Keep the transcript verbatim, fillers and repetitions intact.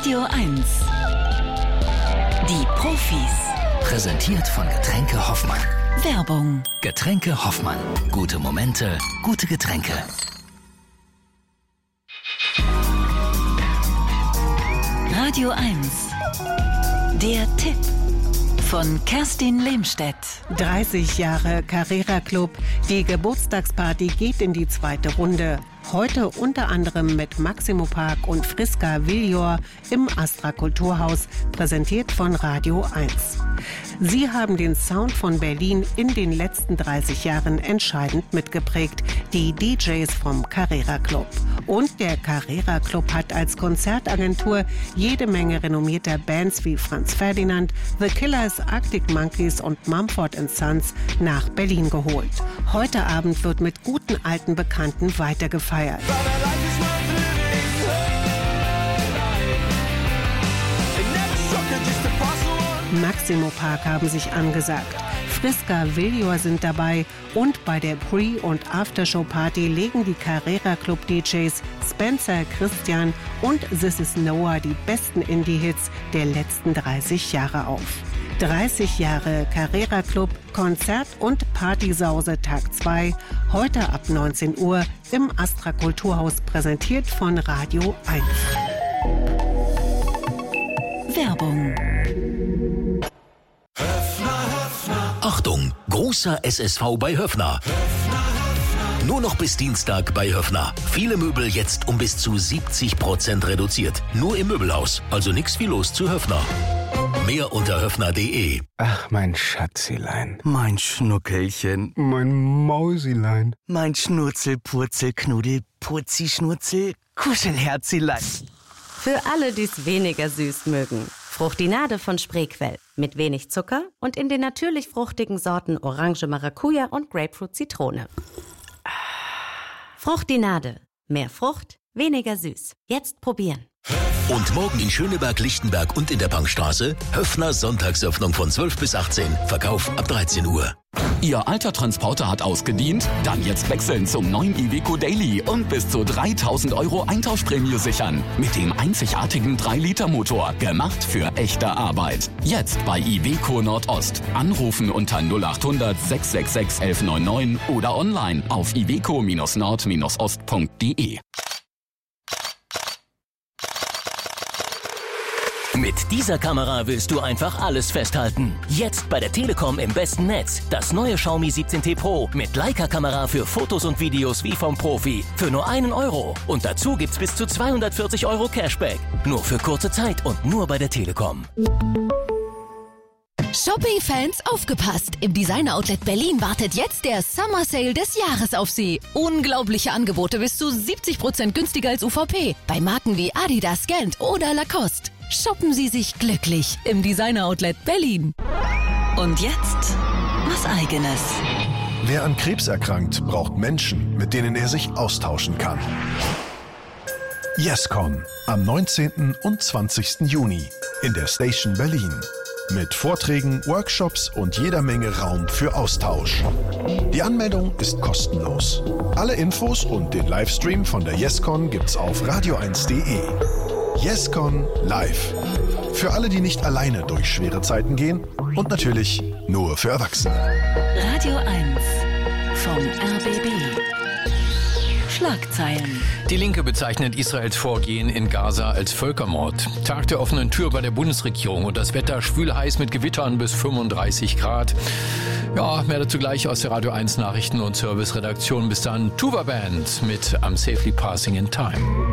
Radio eins. Die Profis. Präsentiert von Getränke Hoffmann. Werbung. Getränke Hoffmann. Gute Momente, gute Getränke. Radio eins. Der Tipp von Kerstin Lehmstedt. dreißig Jahre Carrera Club. Die Geburtstagsparty geht in die zweite Runde. Heute unter anderem mit Maximo Park und Friska Villor im Astra Kulturhaus, präsentiert von Radio eins. Sie haben den Sound von Berlin in den letzten dreißig Jahren entscheidend mitgeprägt, die D Js vom Carrera Club. Und der Carrera Club hat als Konzertagentur jede Menge renommierter Bands wie Franz Ferdinand, The Killers, Arctic Monkeys und Mumford and Sons nach Berlin geholt. Heute Abend wird mit guten alten Bekannten weitergefeiert. Maximo Park haben sich angesagt. Friska Villor sind dabei und bei der Pre- und Aftershow-Party legen die Carrera Club D Js Spencer, Christian und This Is Noah die besten Indie-Hits der letzten dreißig Jahre auf. dreißig Jahre Carrera Club, Konzert- und Partysause Tag zwei, heute ab neunzehn Uhr im Astra Kulturhaus, präsentiert von Radio eins. Werbung. Achtung, großer S S V bei Höffner. Nur noch bis Dienstag bei Höffner. Viele Möbel jetzt um bis zu siebzig Prozent reduziert. Nur im Möbelhaus, also nix wie los zu Höffner. Mehr unter höffner punkt de. Ach, mein Schatzilein. Mein Schnuckelchen. Mein Mausilein. Mein Schnurzel, Purzel, Knuddel, Purzi, Schnurzel, Kuschelherzilein. Für alle, die es weniger süß mögen. Fruchtinade von Spreequell. Mit wenig Zucker und in den natürlich fruchtigen Sorten Orange, Maracuja und Grapefruit, Zitrone. Fruchtinade. Mehr Frucht, weniger süß. Jetzt probieren. Und morgen in Schöneberg, Lichtenberg und in der Punkstraße Höffner Sonntagsöffnung von zwölf bis achtzehn. Verkauf ab dreizehn Uhr. Ihr alter Transporter hat ausgedient? Dann jetzt wechseln zum neuen Iveco Daily und bis zu dreitausend Euro Eintauschprämie sichern. Mit dem einzigartigen drei Liter Motor. Gemacht für echte Arbeit. Jetzt bei Iveco Nordost. Anrufen unter null acht hundert sechs sechs sechs elf neun neun oder online auf iveco nord ost punkt de. Mit dieser Kamera willst du einfach alles festhalten. Jetzt bei der Telekom im besten Netz. Das neue Xiaomi siebzehn T Pro mit Leica-Kamera für Fotos und Videos wie vom Profi. Für nur einen Euro. Und dazu gibt's bis zu zweihundertvierzig Euro Cashback. Nur für kurze Zeit und nur bei der Telekom. Shopping-Fans, aufgepasst! Im Designer-Outlet Berlin wartet jetzt der Summer Sale des Jahres auf Sie. Unglaubliche Angebote bis zu siebzig Prozent günstiger als U V P. Bei Marken wie Adidas, Gant oder Lacoste. Shoppen Sie sich glücklich im Designer-Outlet Berlin. Und jetzt was Eigenes. Wer an Krebs erkrankt, braucht Menschen, mit denen er sich austauschen kann. YesCon am neunzehnten und zwanzigsten Juni in der Station Berlin. Mit Vorträgen, Workshops und jeder Menge Raum für Austausch. Die Anmeldung ist kostenlos. Alle Infos und den Livestream von der YesCon gibt's auf radio eins punkt de. YesCon live. Für alle, die nicht alleine durch schwere Zeiten gehen und natürlich nur für Erwachsene. Radio eins vom R B B. Schlagzeilen. Die Linke bezeichnet Israels Vorgehen in Gaza als Völkermord. Tag der offenen Tür bei der Bundesregierung und das Wetter schwül heiß mit Gewittern bis fünfunddreißig Grad. Ja, mehr dazu gleich aus der Radio eins Nachrichten- und Service-Redaktion. Bis dann Tuva Band mit I'm Safely Passing in Time.